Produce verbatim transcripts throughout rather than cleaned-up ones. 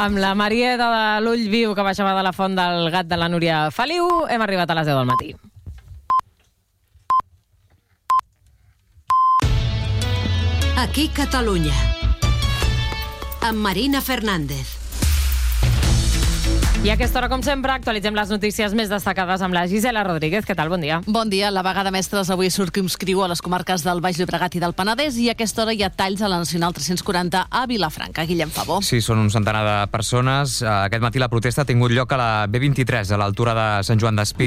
Amb la Marieta de l'Ull Viu que baixava de la font del gat de la Núria Feliu, hem arribat a les deu del matí. Aquí Catalunya, amb Marina Fernández. I a aquesta hora, com sempre, actualitzem les notícies més destacades amb la Gisela Rodríguez. Què tal? Bon dia. Bon dia. La vaga de mestres avui circumscriu a les comarques del Baix Llobregat i del Penedès i a aquesta hora hi ha talls a la Nacional tres-cents quaranta a Vilafranca. Guillem Favó. Sí, són un centenar de persones. Aquest matí la protesta ha tingut lloc a la B vint-i-tres, a l'altura de Sant Joan d'Espí.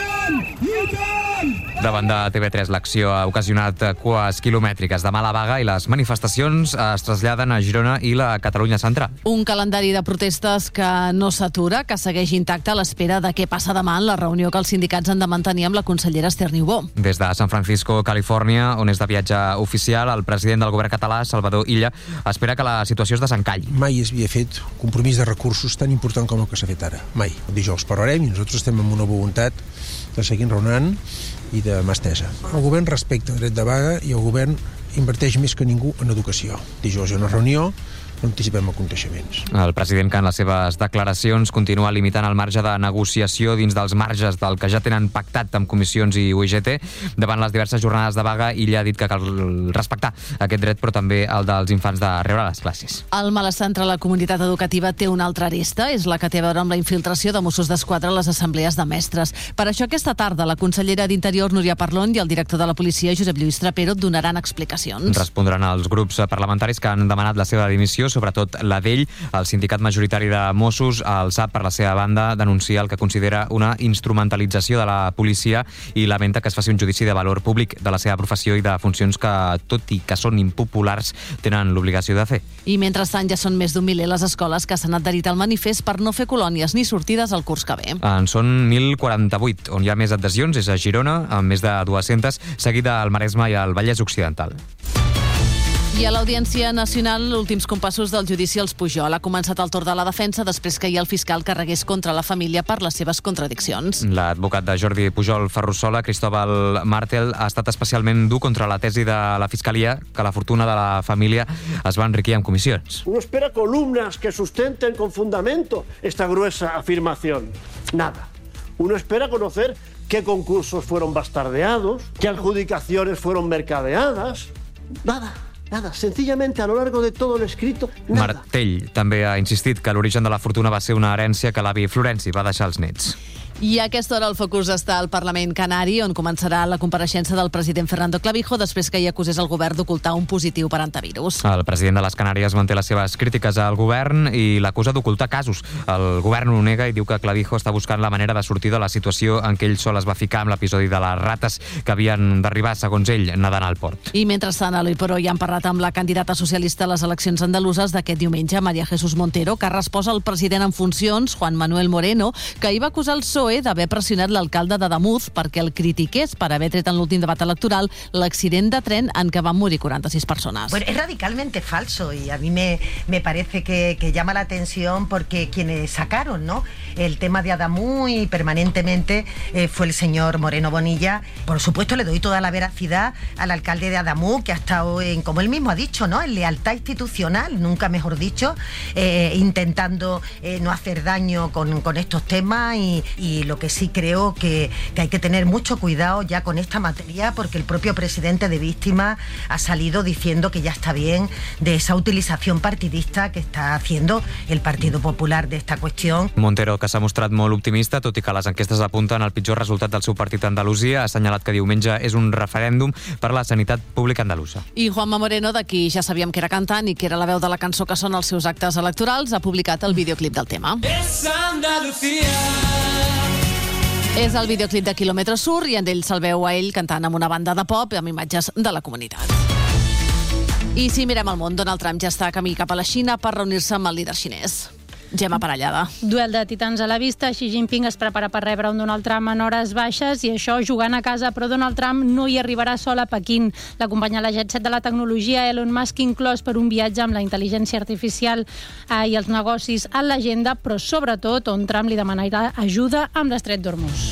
Davant de T V tres, l'acció ha ocasionat cues quilomètriques. Demà la vaga i les manifestacions es traslladen a Girona i la Catalunya central. Un calendari de protestes que no s'atura, que segueix intacte a l'espera de què passa demà en la reunió que els sindicats han de mantenir amb la consellera Esther Niubó. Des de San Francisco, Califòrnia, on és de viatge oficial, el president del govern català, Salvador Illa, espera que la situació es desencalli. Mai es havia fet compromís de recursos tan important com el que s'ha fet ara. Mai. Dijous parlarem i nosaltres estem amb una voluntat de seguir enraonant i de mà estesa. El govern respecta el dret de vaga i el govern inverteix més que ningú en educació. Dijous hi ha una reunió, no anticipem aconteixements. El president, que en les seves declaracions continua limitant el marge de negociació dins dels marges del que ja tenen pactat amb comissions i U I G T, davant les diverses jornades de vaga, ella ha dit que cal respectar aquest dret, però també el dels infants de rebre les classes. El malestar entre la comunitat educativa té una altra aresta, és la que té a veure amb la infiltració de Mossos d'Esquadra a les assemblees de mestres. Per això aquesta tarda la consellera d'Interior, Núria Parlon, i el director de la policia, Josep Lluís Trapero, donaran explicacions. Respondran als grups parlamentaris que han demanat la seva dimissió, sobretot la d'ell. El sindicat majoritari de Mossos, el S A P, per la seva banda, denuncia el que considera una instrumentalització de la policia i lamenta que es faci un judici de valor públic de la seva professió i de funcions que, tot i que són impopulars, tenen l'obligació de fer. I mentrestant ja són més d'un miler les escoles que s'han adherit al manifest per no fer colònies ni sortides al curs que ve. En són mil quaranta-vuit. On hi ha més adhesions és a Girona, amb més de dues-centes, seguida al Maresme i al Vallès Occidental. I a l'Audiència Nacional, últims compassos del judici als Pujol. Ha començat el torn de la defensa després que ahir el fiscal carregués contra la família per les seves contradiccions. L'advocat de Jordi Pujol Ferrusola, Cristóbal Martel, ha estat especialment dur contra la tesi de la Fiscalia que la fortuna de la família es va enriquir amb comissions. Uno espera columnas que sustenten con fundamento esta gruesa afirmación. Nada. Uno espera conocer qué concursos fueron bastardeados, qué adjudicaciones fueron mercadeadas. Nada. Nada, sencillamente a lo largo de todo el escrito, nada. Martell també ha insistit que l'origen de la fortuna va ser una herència que l'avi Florenci va deixar als nets. I a aquesta hora el focus està al Parlament Canari, on començarà la compareixença del president Fernando Clavijo després que hi acusés el govern d'ocultar un positiu per antivirus. El president de les Canàries manté les seves crítiques al govern i l'acusa d'ocultar casos. El govern ho nega i diu que Clavijo està buscant la manera de sortir de la situació en què ell sol es va ficar amb l'episodi de les rates que havien d'arribar, segons ell, nedant al port. I mentrestant, a l'Iporo ja han parlat amb la candidata socialista a les eleccions andaluses d'aquest diumenge, María Jesús Montero, que ha respost al president en funcions, Juan Manuel Moreno, que hi va acusar el P S O E d'haver pressionat l'alcalde de Ademuz perquè el critiqués per haver tret en l'últim debat electoral l'accident de tren en què van morir quaranta-sis personas. Bueno, es radicalmente falso y a mí me, me parece que, que llama la atención porque quienes sacaron, ¿no?, el tema de Ademuz y permanentemente eh, fue el señor Moreno Bonilla. Por supuesto, le doy toda la veracidad al alcalde de Ademuz, que ha estado, en, como él mismo ha dicho, ¿no?, en lealtad institucional, nunca mejor dicho, eh, intentando eh, no hacer daño con, con estos temas y, y lo que sí creo que, que hay que tener mucho cuidado ya con esta materia, porque el propio presidente de Víctimas ha salido diciendo que ya está bien de esa utilización partidista que está haciendo el Partido Popular de esta cuestión. Montero, que s'ha mostrat molt optimista, tot i que les enquestes apunten al pitjor resultat del seu partit a Andalusia, ha assenyalat que diumenge és un referèndum per la sanitat pública andalusa. I Juanma Moreno, de qui ja sabíem que era cantant i que era la veu de la cançó que són els seus actes electorals, ha publicat el videoclip del tema. És Andalusia. És el videoclip de Quilòmetre Sur i en ell se'l veu a ell cantant amb una banda de pop amb imatges de la comunitat. I si mirem al món, Donald Trump ja està camí cap a la Xina per reunir-se amb el líder xinès. Gemma Parellada. Duel de titans a la vista. Xi Jinping es prepara per rebre un Donald Trump en hores baixes i això jugant a casa, però Donald Trump no hi arribarà sol a Pequín. L'acompanya la jet set de la tecnologia Elon Musk, inclòs per un viatge amb la intel·ligència artificial eh, i els negocis a l'agenda, però sobretot on Trump li demanarà ajuda amb l'estret d'Hormuz.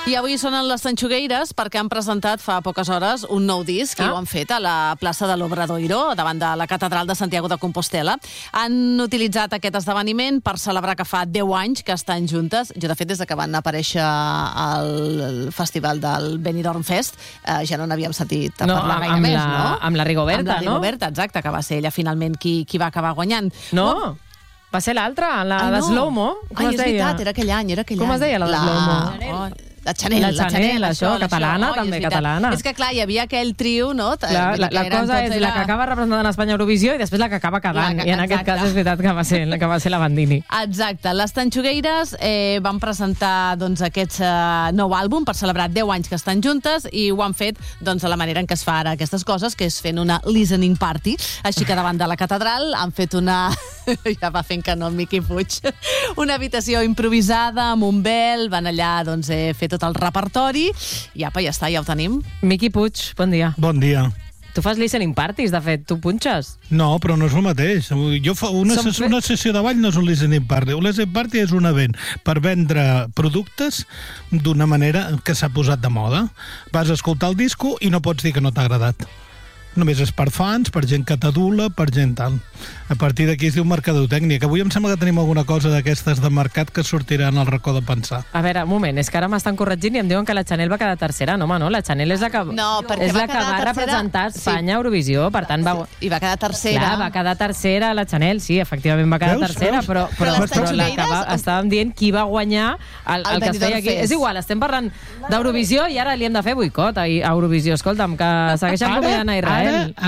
I avui sonen les Tanxugueires perquè han presentat fa poques hores un nou disc ah. i ho han fet a la plaça de l'Obradoiro, davant de la catedral de Santiago de Compostela. Han utilitzat aquest esdeveniment per celebrar que fa deu anys que estan juntes. Jo, de fet, des de que van aparèixer al festival del Benidorm Fest, eh, ja no n'havíem sentit a no, parlar gaire amb més, la, no? Amb la Rigoberta, amb la Rigoberta, no? exacte, que va ser ella finalment qui, qui va acabar guanyant. No, no. Va ser l'altra, la Ai, de no. Slow-mo. Ai, és veritat, era aquell any, era aquell Com any. es deia la de la... Slow-mo? Oh, la Chanel, la la Chanel, Chanel, això, això, catalana, això. també Oi, és catalana. És que, clar, hi havia aquell trio, no? Clar, la, la cosa és la que acaba representant Espanya a Eurovisió i després la que acaba quedant. La, I en aquest cas és veritat que va ser, que va ser la Bandini. Exacte. Les Tanxugueires eh, van presentar doncs, aquest eh, nou àlbum per celebrar deu anys que estan juntes i ho han fet doncs, de la manera en què es fa ara aquestes coses, que és fent una listening party. Així que davant de la catedral han fet una... ja va fent que no el Miqui Puig. Una habitació improvisada amb un vel, van allà doncs, eh, fer tot el repertori i apa, ja està, ja ho tenim. Miqui Puig, bon dia. Bon dia. Tu fas listening parties, de fet, tu punxes. No, però no és el mateix. Jo fa una, ses, una sessió de ball no és un listening party. Un listening party és un event per vendre productes d'una manera que s'ha posat de moda. Vas a escoltar el disco i no pots dir que no t'ha agradat. Només és per fans, per gent que t'adula, per gent tal. A partir d'aquí es diu mercadotècnia, que avui em sembla que tenim alguna cosa d'aquestes de mercat que sortirà en el racó de pensar. A veure, un moment, és que ara m'estan corregint i em diuen que la Chanel va quedar tercera. No, home, no, la Chanel és la que, no, és va, la que va representar Espanya a Eurovisió, per tant va... I va quedar tercera. Clar, va quedar tercera la Chanel, sí, efectivament va quedar veus, tercera, veus? però, però, però, però la que va, estàvem dient qui va guanyar el, el, el que es feia aquí. Fest. És igual, estem parlant d'Eurovisió i ara li hem de fer boicot a Eurovisió. Escolta'm, que segueixen convidant a Israel. Ara,